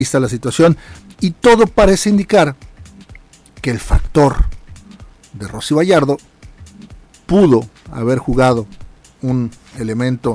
está la situación y todo parece indicar que el factor de Rosy Bayardo pudo haber jugado un elemento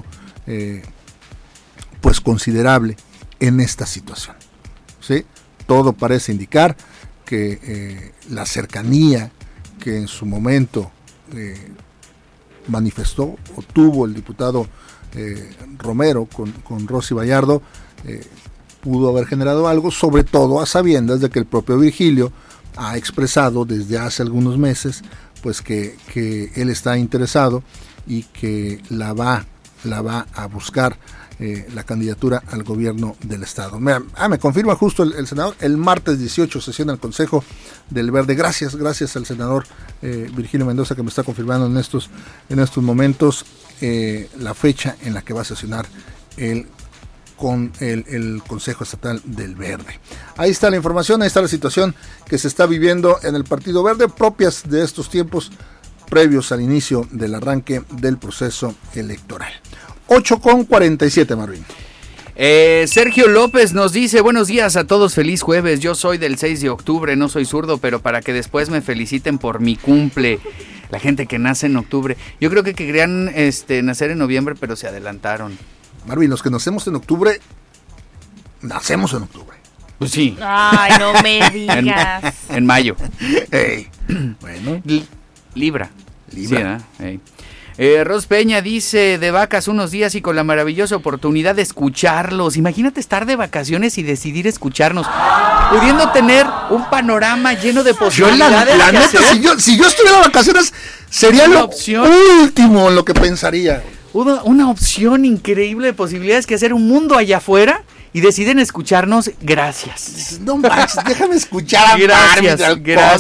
pues considerable en esta situación, ¿sí? Todo parece indicar que la cercanía que en su momento manifestó o tuvo el diputado Romero con Rosy Bayardo pudo haber generado algo, sobre todo a sabiendas de que el propio Virgilio ha expresado desde hace algunos meses pues que él está interesado y que la va a buscar la candidatura al gobierno del estado. Me confirma justo el senador, el martes 18 sesiona el Consejo del Verde. Gracias al senador Virgilio Mendoza, que me está confirmando en estos momentos la fecha en la que va a sesionar el Consejo Estatal del Verde. Ahí está la información, ahí está la situación que se está viviendo en el Partido Verde, propias de estos tiempos previos al inicio del arranque del proceso electoral. 8:47, Marvin. Sergio López nos dice: buenos días a todos, feliz jueves. Yo soy del 6 de octubre, no soy zurdo, pero para que después me feliciten por mi cumple. La gente que nace en octubre. Yo creo que querían nacer en noviembre, pero se adelantaron. Marvin, los que nacemos en octubre, nacemos en octubre. Pues sí. Ay, no me digas. En mayo. Hey. Bueno. Libra. Sí, hey. Ros Peña dice: de vacas unos días y con la maravillosa oportunidad de escucharlos. Imagínate estar de vacaciones y decidir escucharnos, pudiendo tener un panorama lleno de posibilidades. La neta, si yo estuviera de vacaciones, sería lo último en lo que pensaría. Una opción increíble de posibilidades que hacer un mundo allá afuera. Y deciden escucharnos, gracias. No manches, déjame escuchar a Gracias.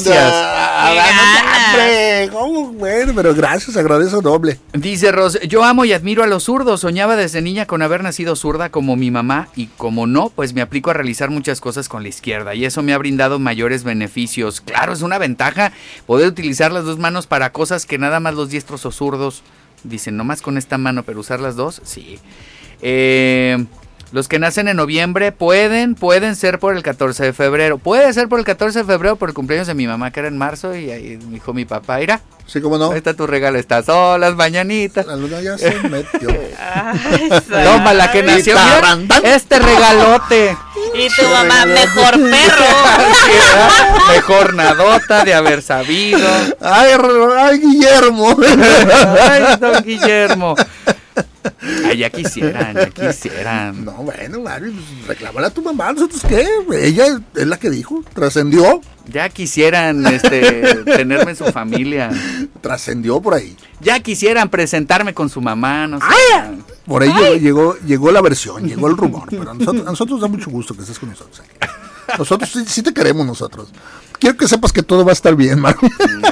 Bueno, pero gracias, agradezco doble. Dice Ros: yo amo y admiro a los zurdos. Soñaba desde niña con haber nacido zurda como mi mamá. Y como no, pues me aplico a realizar muchas cosas con la izquierda. Y eso me ha brindado mayores beneficios. Claro, es una ventaja poder utilizar las dos manos para cosas que nada más los diestros o zurdos dicen, nomás con esta mano, pero usar las dos, sí. Los que nacen en noviembre pueden ser por el 14 de febrero. Puede ser por el 14 de febrero por el cumpleaños de mi mamá, que era en marzo, y ahí me dijo mi papá: mira, sí, cómo no. Ahí está tu regalo, estas solas mañanitas. La luna ya se metió. Toma la que nació. Mira, este regalote. Y tu mamá: mejor perro. Mejor nadota de haber sabido. Ay, Guillermo. Ay, don Guillermo. Ay, ya quisieran. No, bueno, Mario, reclámale a tu mamá, ¿nosotros qué? Ella es la que dijo, trascendió. Ya quisieran tenerme en su familia. Trascendió por ahí. Ya quisieran presentarme con su mamá, no sé. Por ahí llegó la versión, llegó el rumor, pero a nosotros da mucho gusto que estés con nosotros. Nosotros sí te queremos nosotros. Quiero que sepas que todo va a estar bien, Mario.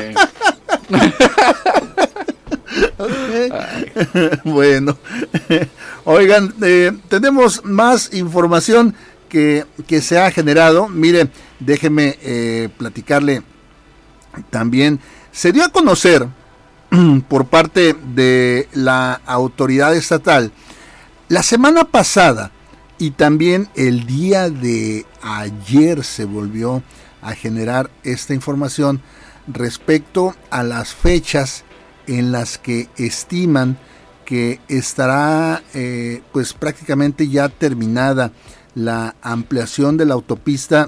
Bueno, oigan, tenemos más información que se ha generado. Mire, déjeme platicarle también. Se dio a conocer por parte de la autoridad estatal la semana pasada y también el día de ayer se volvió a generar esta información respecto a las fechas en las que estiman que estará pues prácticamente ya terminada la ampliación de la autopista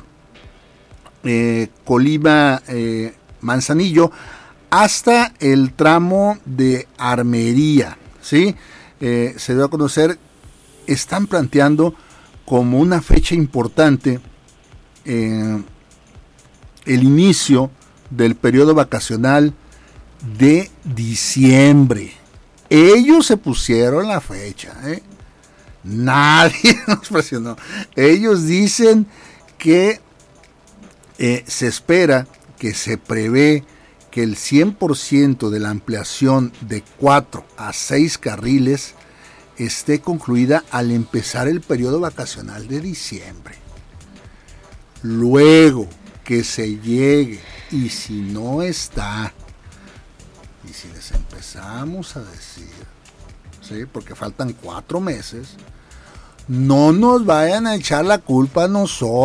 Colima-Manzanillo hasta el tramo de Armería, ¿sí? Se dio a conocer, están planteando como una fecha importante el inicio del periodo vacacional de diciembre. Ellos se pusieron la fecha, nadie nos presionó. Ellos dicen que se espera, que se prevé que el 100% de la ampliación de 4 a 6 carriles esté concluida al empezar el periodo vacacional de diciembre. Luego que se llegue, y si no está, y si les empezamos a decir, ¿sí? Porque faltan 4 meses, no nos vayan a echar la culpa a nosotros.